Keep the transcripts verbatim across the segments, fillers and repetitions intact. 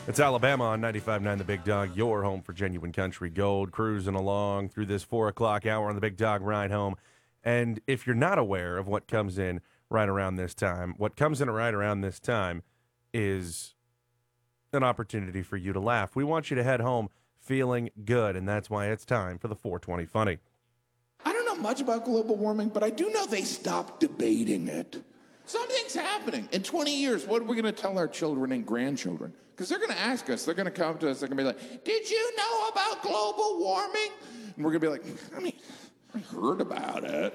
It's Alabama on ninety-five point nine The Big Dog, your home for genuine country gold, cruising along through this four o'clock hour on The Big Dog Ride Home. And if you're not aware of what comes in right around this time, what comes in right around this time is an opportunity for you to laugh. We want you to head home feeling good, and that's why it's time for the four twenty Funny. I don't know much about global warming, but I do know they stopped debating it. Something's happening. In twenty years, what are we going to tell our children and grandchildren? Because they're going to ask us, they're going to come to us, they're going to be like, did you know about global warming? And we're going to be like, I mean, I heard about it.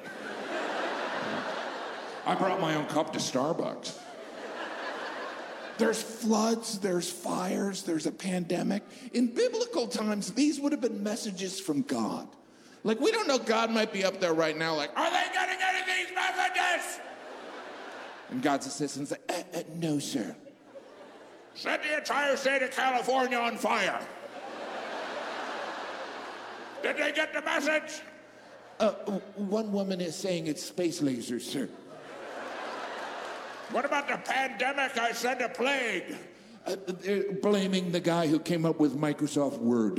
I brought my own cup to Starbucks. There's floods, there's fires, there's a pandemic. In biblical times, these would have been messages from God. Like, we don't know, God might be up there right now like, are they getting any of these messages? And God's assistant's like, uh, uh, no, sir. Set the entire state of California on fire. Did they get the message? Uh, one woman is saying it's space lasers, sir. What about the pandemic? I said a plague. Uh, they're blaming the guy who came up with Microsoft Word.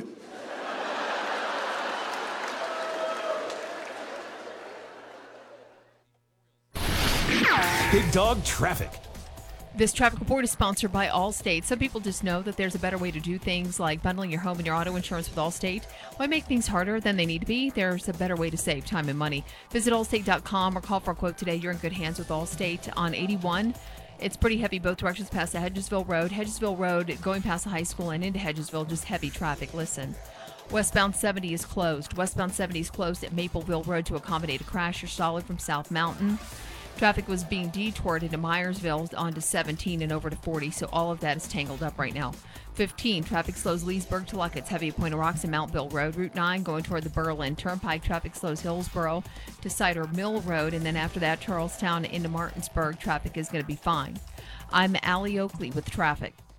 Big Dog Traffic. This traffic report is sponsored by Allstate. Some people just know that there's a better way to do things, like bundling your home and your auto insurance with Allstate. Why make things harder than they need to be? There's a better way to save time and money. Visit allstate dot com or call for a quote today. You're in good hands with Allstate. On eighty-one, it's pretty heavy both directions past the Hedgesville Road. Hedgesville Road going past the high school and into Hedgesville, just heavy traffic. Listen. Westbound seventy is closed. Westbound seventy is closed at Mapleville Road to accommodate a crash. You're solid from South Mountain. Traffic was being detoured into Myersville onto seventeen and over to forty, so all of that is tangled up right now. fifteen, traffic slows Leesburg to Luck. It's heavy at Point of Rocks and Mount Bill Road. Route nine going toward the Berlin Turnpike. Traffic slows Hillsboro to Cider Mill Road, and then after that, Charlestown into Martinsburg. Traffic is going to be fine. I'm Allie Oakley with traffic.